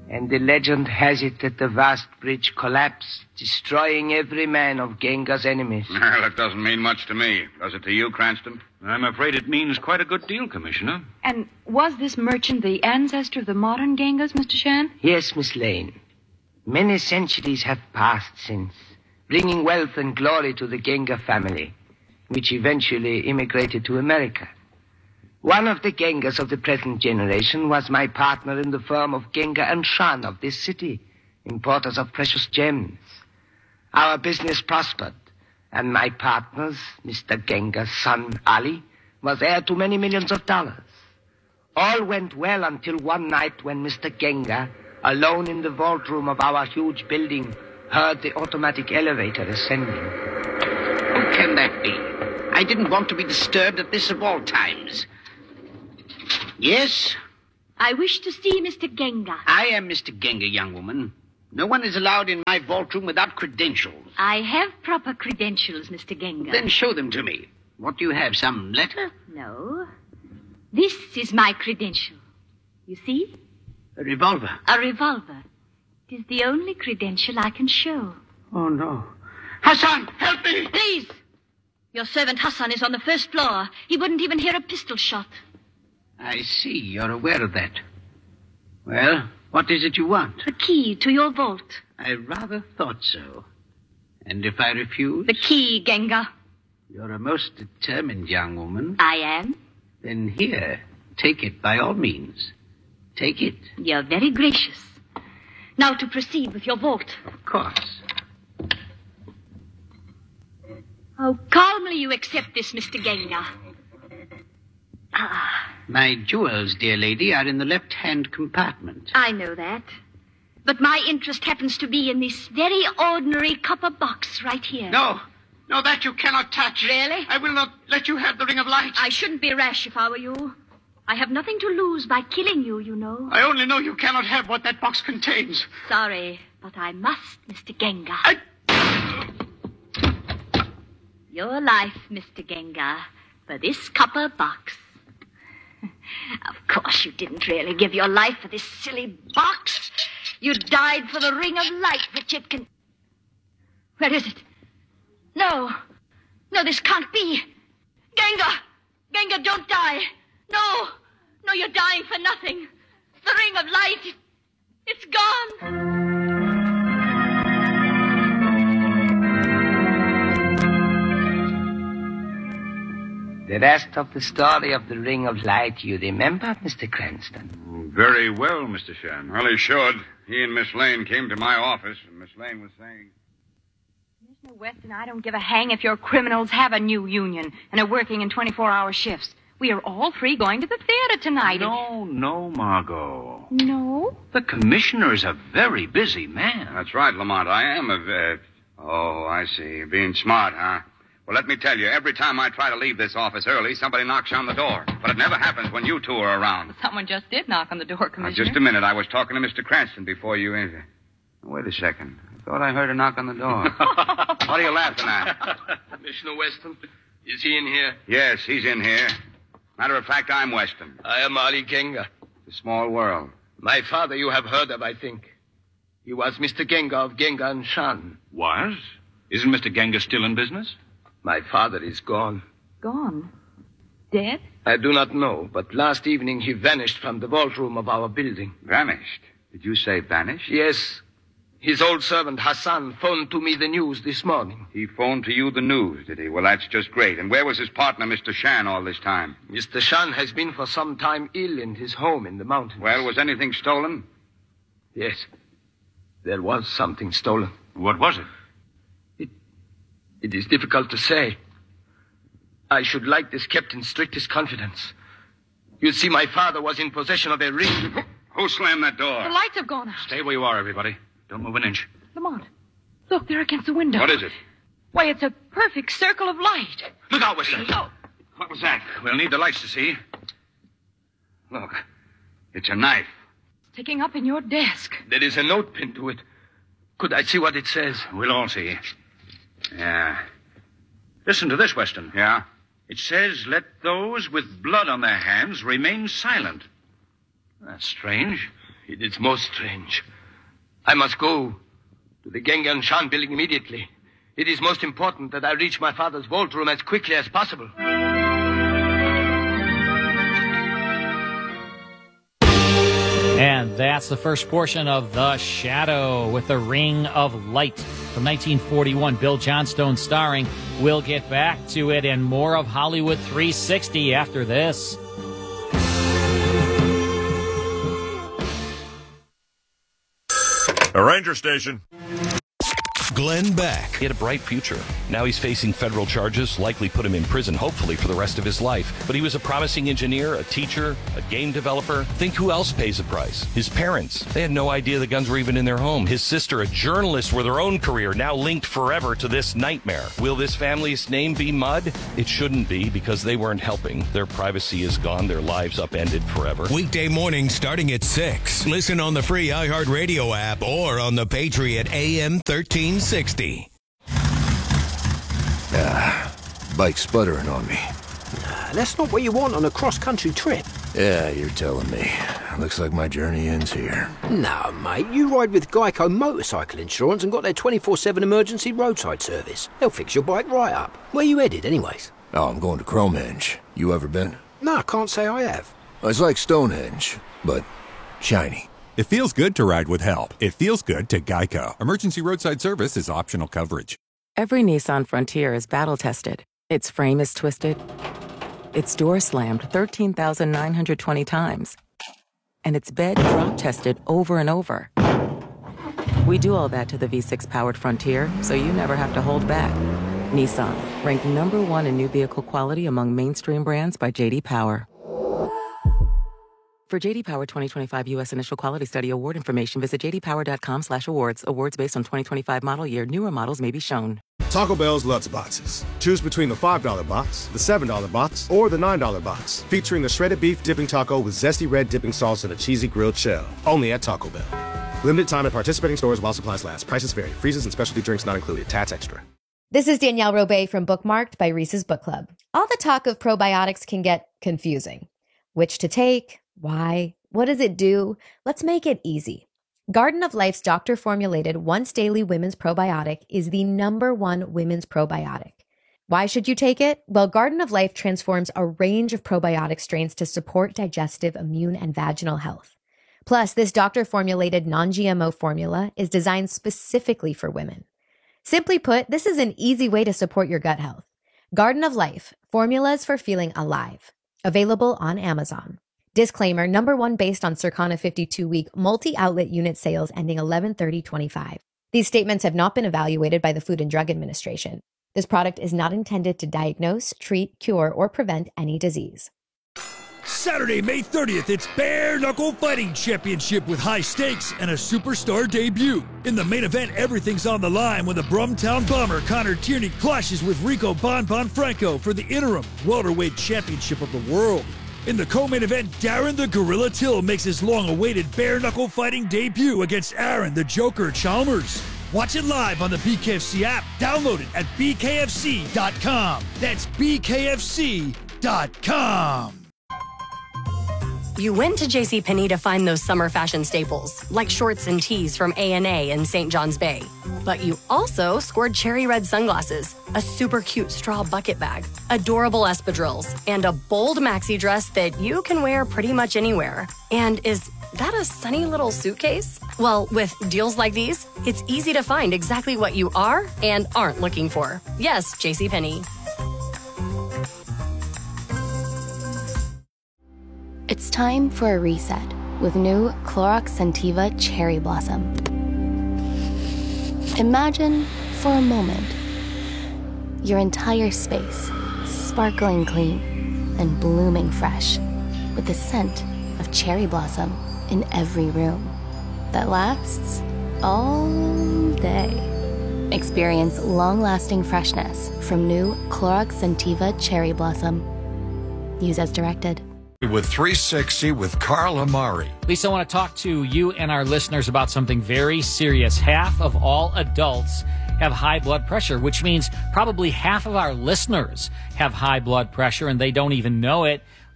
And the legend has it that the vast bridge collapsed, destroying every man of Genga's enemies. Well, it doesn't mean much to me. Does it to you, Cranston? I'm afraid it means quite a good deal, Commissioner. And was this merchant the ancestor of the modern Gengas, Mr. Shan? Yes, Miss Lane. Many centuries have passed since, bringing wealth and glory to the Genga family, which eventually immigrated to America. One of the Gengas of the present generation was my partner in the firm of Genga and Shan of this city, importers of precious gems. Our business prospered, and my partner's, Mr. Genga's son, Ali, was heir to many millions of dollars. All went well until one night when Mr. Genga, alone in the vault room of our huge building, heard the automatic elevator ascending. Who can that be? I didn't want to be disturbed at this of all times. Yes? I wish to see Mr. Genga. I am Mr. Genga, young woman. No one is allowed in my vault room without credentials. I have proper credentials, Mr. Genga. Then show them to me. What do you have, some letter? No. This is my credential. You see? A revolver. A revolver. It is the only credential I can show. Oh, no. Hassan, help me! Please! Your servant Hassan is on the first floor. He wouldn't even hear a pistol shot. I see. You're aware of that. Well, what is it you want? The key to your vault. I rather thought so. And if I refuse? The key, Genga. You're a most determined young woman. I am. Then here, take it by all means. Take it. You're very gracious. Now to proceed with your vault. Of course. How calmly you accept this, Mr. Genga. My jewels, dear lady, are in the left-hand compartment. I know that. But my interest happens to be in this very ordinary copper box right here. No, that you cannot touch. Really? I will not let you have the Ring of Light. I shouldn't be rash if I were you. I have nothing to lose by killing you, you know. I only know you cannot have what that box contains. Sorry, but I must, Mr. Genga. Your life, Mr. Genga, for this copper box. Of course you didn't really give your life for this silly box. You died for the Ring of Light, which it can... Where is it? No, this can't be. Genga, don't die. No, you're dying for nothing. The Ring of Light, it's gone. The rest of the story of the Ring of Light you remember, Mr. Cranston? Very well, Mr. Shan. Well, he should. He and Miss Lane came to my office, and Miss Lane was saying... Commissioner Weston, I don't give a hang if your criminals have a new union and are working in 24-hour shifts. We are all three going to the theater tonight. No, Margot. No? The commissioner is a very busy man. That's right, Lamont. I am Oh, I see. Being smart, huh? Well, let me tell you, every time I try to leave this office early, somebody knocks on the door. But it never happens when you two are around. Someone just did knock on the door, Commissioner. Just a minute. I was talking to Mr. Cranston before you entered. Wait a second. I thought I heard a knock on the door. What are you laughing at? Commissioner Weston, is he in here? Yes, he's in here. Matter of fact, I'm Weston. I am Ali Genga. The small world. My father you have heard of, I think. He was Mr. Genga of Genga and Shan. Was? Isn't Mr. Genga still in business? My father is gone. Gone? Dead? I do not know, but last evening he vanished from the vault room of our building. Vanished? Did you say vanished? Yes. His old servant Hassan phoned to me the news this morning. He phoned to you the news, did he? Well, that's just great. And where was his partner, Mr. Shan, all this time? Mr. Shan has been for some time ill in his home in the mountains. Well, was anything stolen? Yes. There was something stolen. What was it? It is difficult to say. I should like this kept in strictest confidence. You see, my father was in possession of a ring. Who slammed that door? The lights have gone out. Stay where you are, everybody. Don't move an inch. Lamont, look, there against the window. What is it? Why, it's a perfect circle of light. Look out, Whistler. Oh. What was that? We'll need the lights to see. Look, it's a knife. Sticking up in your desk. There is a note pinned to it. Could I see what it says? We'll all see. Yeah. Listen to this, Weston. Yeah? It says, let those with blood on their hands remain silent. That's strange. It is most strange. I must go to the Genga and Shan building immediately. It is most important that I reach my father's vault room as quickly as possible. And that's the first portion of The Shadow with the Ring of Light from 1941. Bill Johnstone starring. We'll get back to it and more of Hollywood 360 after this. A ranger station. Glenn Beck. He had a bright future. Now he's facing federal charges, likely put him in prison, hopefully for the rest of his life. But he was a promising engineer, a teacher, a game developer. Think who else pays the price? His parents. They had no idea the guns were even in their home. His sister, a journalist with her own career, now linked forever to this nightmare. Will this family's name be mud? It shouldn't be, because they weren't helping. Their privacy is gone. Their lives upended forever. Weekday mornings starting at 6. Listen on the free iHeartRadio app or on the Patriot AM 1360. Bike's sputtering on me. That's not what you want on a cross-country trip. Yeah, you're telling me. Looks like my journey ends here. No, mate, you ride with Geico Motorcycle Insurance and got their 24/7 emergency roadside service. They'll fix your bike right up. Where you headed, anyways? Oh, I'm going to Cromenge. You ever been? No, I can't say I have. It's like Stonehenge, but shiny. It feels good to ride with help. It feels good to Geico. Emergency roadside service is optional coverage. Every Nissan Frontier is battle-tested. Its frame is twisted. Its door slammed 13,920 times. And its bed drop-tested over and over. We do all that to the V6-powered Frontier, so you never have to hold back. Nissan, ranked #1 in new vehicle quality among mainstream brands by J.D. Power. For J.D. Power 2025 U.S. Initial Quality Study award information, visit jdpower.com/awards. Awards based on 2025 model year. Newer models may be shown. Taco Bell's Lutz Boxes. Choose between the $5 box, the $7 box, or the $9 box. Featuring a shredded beef dipping taco with zesty red dipping sauce and a cheesy grilled shell. Only at Taco Bell. Limited time at participating stores while supplies last. Prices vary. Freezes and specialty drinks not included. Tats extra. This is Danielle Robay from Bookmarked by Reese's Book Club. All the talk of probiotics can get confusing. Which to take? Why? What does it do? Let's make it easy. Garden of Life's doctor-formulated once-daily women's probiotic is the #1 women's probiotic. Why should you take it? Well, Garden of Life transforms a range of probiotic strains to support digestive, immune, and vaginal health. Plus, this doctor-formulated non-GMO formula is designed specifically for women. Simply put, this is an easy way to support your gut health. Garden of Life, formulas for feeling alive. Available on Amazon. Disclaimer, #1 based on Circana 52-week multi-outlet unit sales ending 11/30/25. These statements have not been evaluated by the Food and Drug Administration. This product is not intended to diagnose, treat, cure, or prevent any disease. Saturday, May 30th, it's Bare Knuckle Fighting Championship with high stakes and a superstar debut. In the main event, everything's on the line when the Brumtown Bomber Connor Tierney clashes with Rico Bon Franco for the interim welterweight championship of the world. In the co-main event, Darren the Gorilla Till makes his long-awaited bare-knuckle fighting debut against Aaron the Joker Chalmers. Watch it live on the BKFC app. Download it at bkfc.com. That's bkfc.com. You went to JCPenney to find those summer fashion staples, like shorts and tees from A&A in St. John's Bay. But you also scored cherry red sunglasses, a super cute straw bucket bag, adorable espadrilles, and a bold maxi dress that you can wear pretty much anywhere. And is that a sunny little suitcase? Well, with deals like these, it's easy to find exactly what you are and aren't looking for. Yes, JCPenney. It's time for a reset with new Clorox Scentiva Cherry Blossom. Imagine, for a moment, your entire space sparkling clean and blooming fresh with the scent of cherry blossom in every room that lasts all day. Experience long-lasting freshness from new Clorox Scentiva Cherry Blossom. Use as directed. With 360 with Carl Amari. Lisa, I want to talk to you and our listeners about something very serious. Half of all adults have high blood pressure, which means probably half of our listeners have high blood pressure and they don't even know it.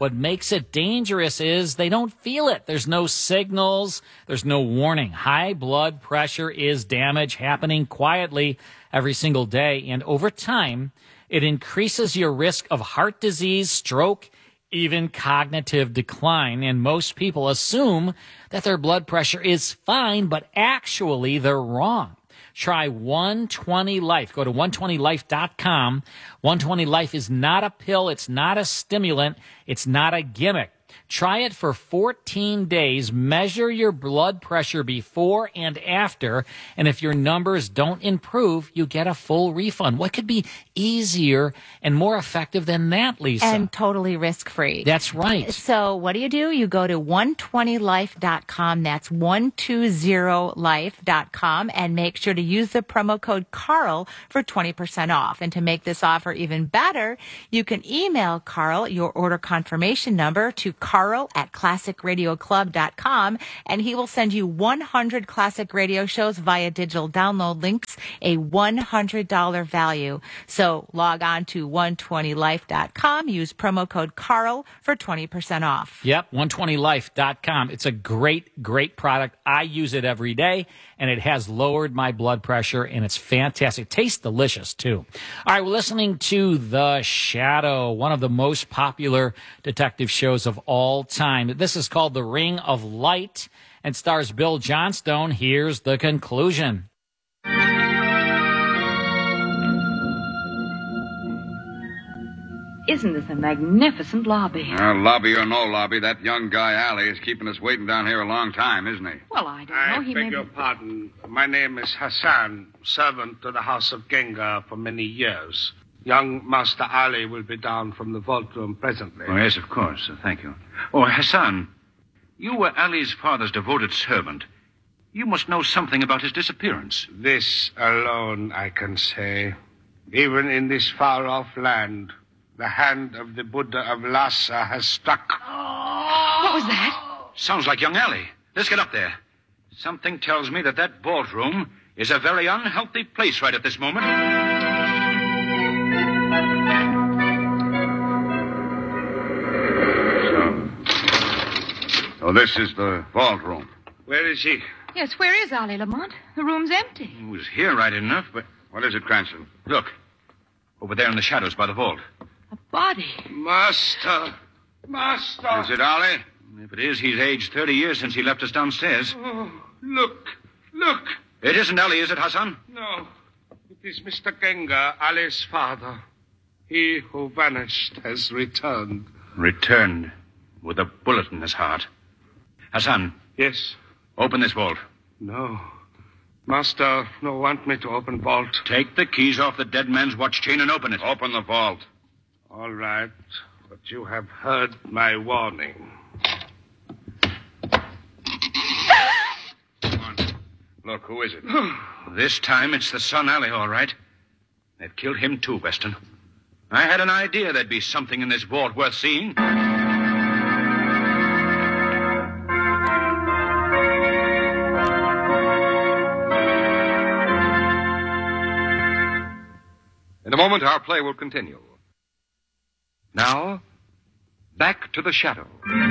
What makes it dangerous is they don't feel it. There's no signals. There's no warning. High blood pressure is damage happening quietly every single day. And over time, it increases your risk of heart disease, stroke, even cognitive decline. And most people assume that their blood pressure is fine, but actually they're wrong. Try 120 Life. Go to 120life.com. 120 Life is not a pill. It's not a stimulant. It's not a gimmick. Try it for 14 days. Measure your blood pressure before and after. And if your numbers don't improve, you get a full refund. What could be easier and more effective than that, Lisa? And totally risk-free. That's right. So what do? You go to 120life.com. That's 120life.com. And make sure to use the promo code Carl for 20% off. And to make this offer even better, you can email Carl your order confirmation number to Carl@classicradioclub.com, and he will send you 100 classic radio shows via digital download links, a $100 value. So log on to 120life.com, use promo code Carl for 20% off. Yep, 120life.com. It's a great, great product. I use it every day, and it has lowered my blood pressure, and it's fantastic. Tastes delicious, too. All right, we're listening to The Shadow, one of the most popular detective shows of all time. This is called The Ring of Light and stars Bill Johnstone. Here's the conclusion. Isn't this a magnificent lobby? Lobby or no lobby, that young guy, Allie, is keeping us waiting down here a long time, isn't he? Well, I don't know. I beg your pardon. My name is Hassan, servant to the House of Gengar for many years. Young Master Ali will be down from the vault room presently. Oh, yes, of course. Thank you. Oh, Hassan, you were Ali's father's devoted servant. You must know something about his disappearance. This alone I can say. Even in this far-off land, the hand of the Buddha of Lhasa has struck. What was that? Sounds like young Ali. Let's get up there. Something tells me that vault room is a very unhealthy place right at this moment. So this is the vault room. Where is he? Yes, where is Ali Lamont? The room's empty. He was here right enough, but... What is it, Cranston? Look. Over there in the shadows by the vault. A body. Master! Master! Is it Ali? If it is, he's aged 30 years since he left us downstairs. Oh, look! Look! It isn't Ali, is it, Hassan? No. It is Mr. Gengar, Ali's father. He who vanished has returned. Returned with a bullet in his heart. Hassan. Yes? Open this vault. No. Master, no want me to open vault. Take the keys off the dead man's watch chain and open it. Open the vault. All right. But you have heard my warning. Come on. Look, who is it? This time it's the son Ali, all right. They've killed him too, Weston. I had an idea there'd be something in this vault worth seeing. In a moment, our play will continue. Now, back to the shadow.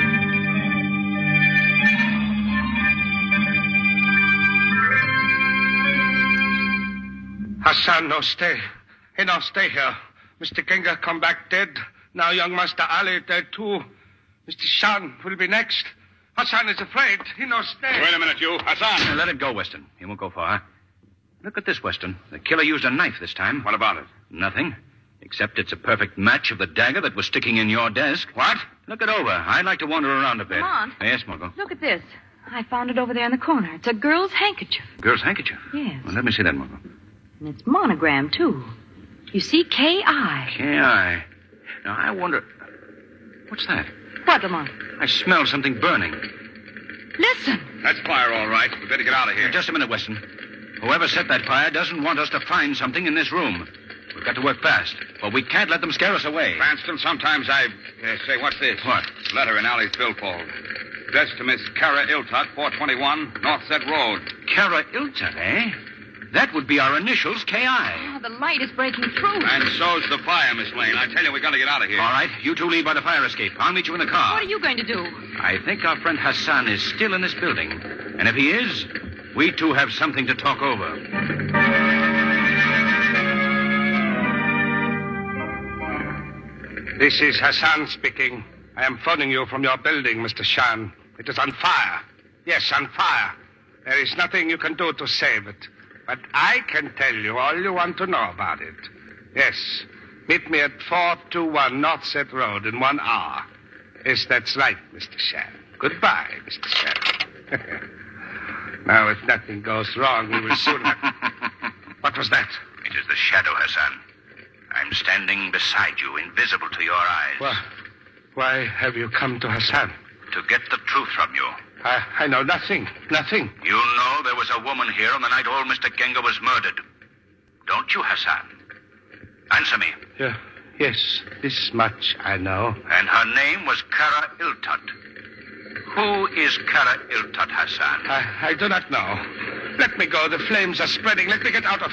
Hassan, no stay. He no stay here. Mr. Gengar come back dead. Now young Master Ali dead too. Mr. Shan will be next. Hassan is afraid. He no stay. Wait a minute, you. Hassan. Now, let him go, Weston. He won't go far. Look at this, Weston. The killer used a knife this time. What about it? Nothing. Except it's a perfect match of the dagger that was sticking in your desk. What? Look it over. I'd like to wander around a bit. Lamont. Yes, Margot. Look at this. I found it over there in the corner. It's a girl's handkerchief. Girl's handkerchief? Yes. Well, let me see that, Margot. And it's monogrammed, too. You see, K.I. K.I. Now, I wonder... What's that? What, Lamont? I smell something burning. Listen. That's fire, all right. We better get out of here. Just a minute, Weston. Whoever set that fire doesn't want us to find something in this room. We've got to work fast, but we can't let them scare us away. Cranston, sometimes I... say, what's this? What? Letter in Ali's billfold. Addressed to Miss Kara Iltott, 421 North Set Road. Kara Iltott, eh? That would be our initials, K.I. Oh, the light is breaking through. And so's the fire, Miss Lane. I tell you, we got to get out of here. All right, you two leave by the fire escape. I'll meet you in the car. What are you going to do? I think our friend Hassan is still in this building. And if he is, we two have something to talk over. This is Hassan speaking. I am phoning you from your building, Mr. Shan. It is on fire. Yes, on fire. There is nothing you can do to save it. But I can tell you all you want to know about it. Yes. Meet me at 421 North Set Road in 1 hour. Yes, that's right, Mr. Shan. Goodbye, Mr. Shan. Now, if nothing goes wrong, we will soon have... What was that? It is the shadow, Hassan. I'm standing beside you, invisible to your eyes. Well, why have you come to Hassan? To get the truth from you. I know nothing. Nothing. You know there was a woman here on the night old Mr. Genga was murdered. Don't you, Hassan? Answer me. Yeah, yes, this much I know. And her name was Kara Iltut. Who is Kara Iltut, Hassan? I do not know. Let me go. The flames are spreading. Let me get out of